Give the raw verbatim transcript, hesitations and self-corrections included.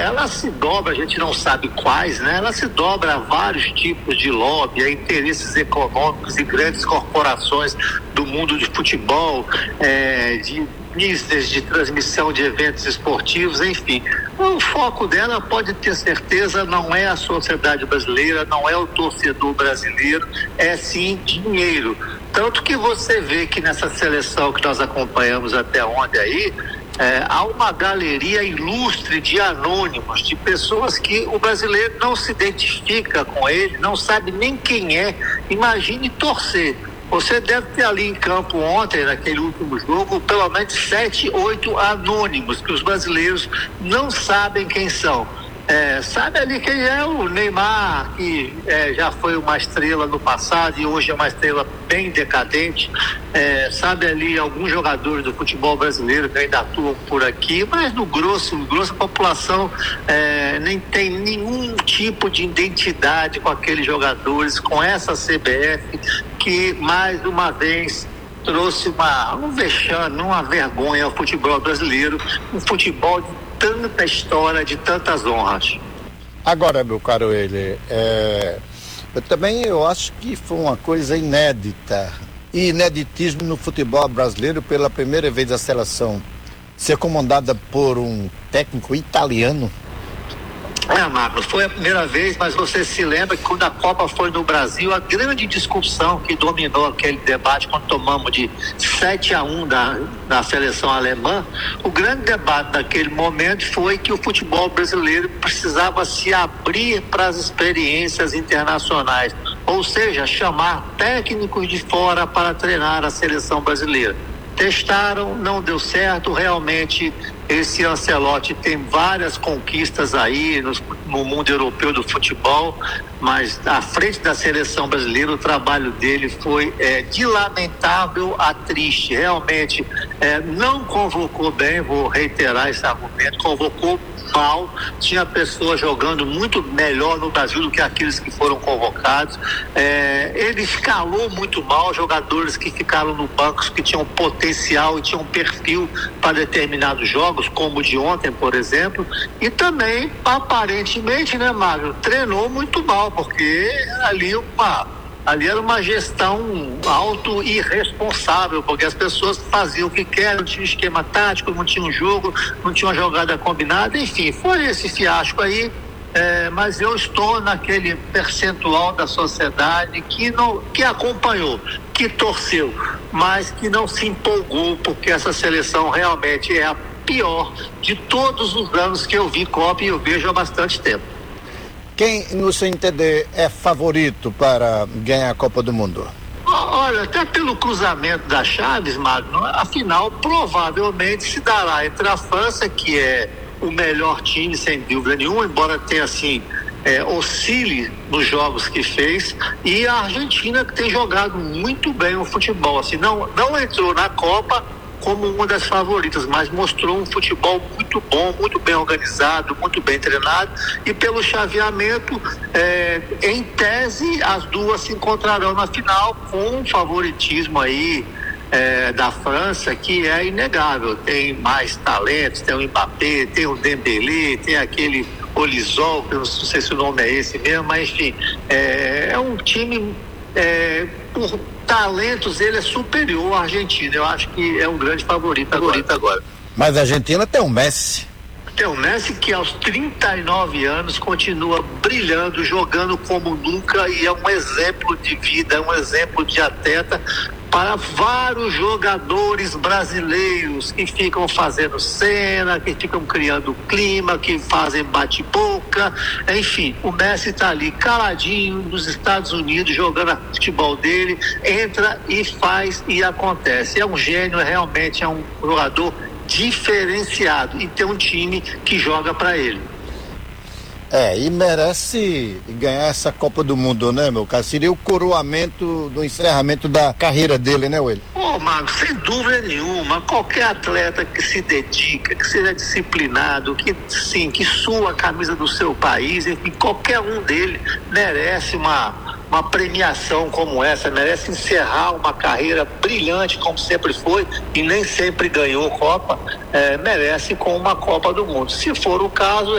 ela se dobra, a gente não sabe quais, né? Ela se dobra a vários tipos de lobby, a interesses econômicos e grandes corporações do mundo de futebol, é, de business, de transmissão de eventos esportivos, enfim. O foco dela, pode ter certeza, não é a sociedade brasileira, não é o torcedor brasileiro, é sim dinheiro. Tanto que você vê que nessa seleção que nós acompanhamos até ontem aí, É, há uma galeria ilustre de anônimos, de pessoas que o brasileiro não se identifica com ele, não sabe nem quem é. Imagine torcer. Você deve ter ali em campo ontem, naquele último jogo, pelo menos sete, oito anônimos, que os brasileiros não sabem quem são. É, sabe ali quem é o Neymar, que é, já foi uma estrela no passado e hoje é uma estrela bem decadente. É, sabe ali alguns jogadores do futebol brasileiro que ainda atuam por aqui, mas no grosso, no grosso a população é, nem tem nenhum tipo de identidade com aqueles jogadores, com essa C B F que mais uma vez trouxe uma, um vexame, uma vergonha ao futebol brasileiro, um futebol de tanta história, de tantas honras. Agora, meu caro ele, é, eu também eu acho que foi uma coisa inédita, e ineditismo no futebol brasileiro, pela primeira vez a seleção ser comandada por um técnico italiano. É, Marcos, foi a primeira vez, mas você se lembra que quando a Copa foi no Brasil, a grande discussão que dominou aquele debate, quando tomamos de sete a um da, da seleção alemã, o grande debate daquele momento foi que o futebol brasileiro precisava se abrir para as experiências internacionais, ou seja, chamar técnicos de fora para treinar a seleção brasileira. Testaram, não deu certo, realmente esse Ancelotti tem várias conquistas aí no, no mundo europeu do futebol, mas à frente da seleção brasileira o trabalho dele foi é, de lamentável a triste, realmente é, não convocou bem, vou reiterar esse argumento, convocou mal, tinha pessoas jogando muito melhor no Brasil do que aqueles que foram convocados, é, ele escalou muito mal jogadores que ficaram no banco, que tinham potencial e tinham perfil para determinados jogos, como o de ontem, por exemplo, e também, aparentemente, né, Magno, treinou muito mal, porque ali uma Ali era uma gestão auto irresponsável, porque as pessoas faziam o que querem, não tinha esquema tático, não tinha um jogo, não tinha uma jogada combinada, enfim, foi esse fiasco aí, é, mas eu estou naquele percentual da sociedade que, não, que acompanhou, que torceu, mas que não se empolgou, porque essa seleção realmente é a pior de todos os anos que eu vi Copa e eu vejo há bastante tempo. Quem, no seu entender, é favorito para ganhar a Copa do Mundo? Olha, até pelo cruzamento das chaves, Magno, a final provavelmente se dará entre a França, que é o melhor time, sem dúvida nenhuma, embora tenha assim, é, oscile nos jogos que fez, e a Argentina, que tem jogado muito bem o futebol. Assim, não, não entrou na Copa como uma das favoritas, mas mostrou um futebol muito bom, muito bem organizado, muito bem treinado, e pelo chaveamento, é, em tese, as duas se encontrarão na final com um favoritismo aí é, da França, que é inegável. Tem mais talentos, tem o Mbappé, tem o Dembélé, tem aquele Olisol, que eu não sei se o nome é esse mesmo, mas enfim, é, é um time é, por talentos, ele é superior à Argentina. Eu acho que é um grande favorito agora. agora. Mas a Argentina tem o Messi. Tem o Messi, que aos trinta e nove anos continua brilhando, jogando como nunca, e é um exemplo de vida, é um exemplo de atleta para vários jogadores brasileiros que ficam fazendo cena, que ficam criando clima, que fazem bate-boca, enfim, o Messi está ali caladinho nos Estados Unidos, jogando o futebol dele, entra e faz e acontece. É um gênio, realmente é um jogador diferenciado e tem um time que joga para ele. É, e merece ganhar essa Copa do Mundo, né, meu cara? Seria o coroamento do encerramento da carreira dele, né, William? Ô, Marcos, sem dúvida nenhuma, qualquer atleta que se dedica, que seja disciplinado, que sim, que sua a camisa do seu país, enfim, qualquer um dele merece uma, uma premiação como essa, merece encerrar uma carreira brilhante, como sempre foi, e nem sempre ganhou Copa, é, merece com uma Copa do Mundo. Se for o caso,